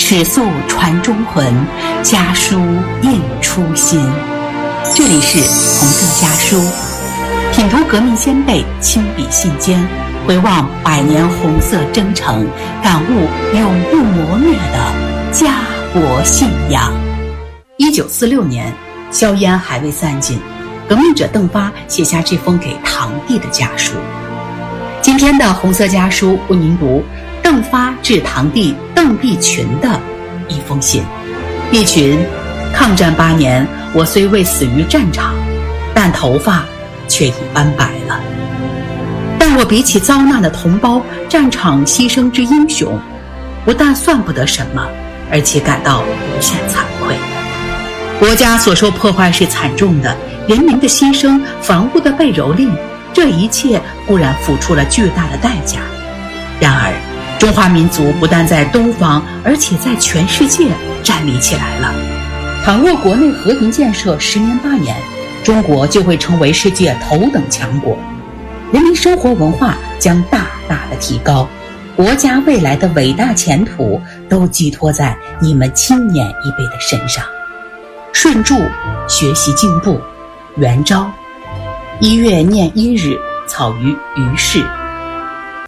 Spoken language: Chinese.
史素传忠魂，家书印初心。这里是红色家书，品读革命先辈亲笔信笺，回望100年红色征程，感悟永不磨灭的家国信仰。1946年，硝烟还未散尽，革命者邓发写下这封给堂弟的家书。今天的红色家书为您读邓发致堂弟邓必群的一封信。必群，抗战8年，我虽未死于战场，但头发却已斑白了。但我比起遭难的同胞战场牺牲之英雄，不但算不得什么，而且感到无限惭愧。国家所受破坏是惨重的，人民的牺牲，房屋的被蹂躏，这一切固然付出了巨大的代价。然而中华民族不但在东方，而且在全世界站立起来了。倘若国内和平建设10年8年，中国就会成为世界头等强国，人民生活文化将大大的提高，国家未来的伟大前途都寄托在你们青年一辈的身上。顺助，学习进步，元昭。1月念1日，草于于氏。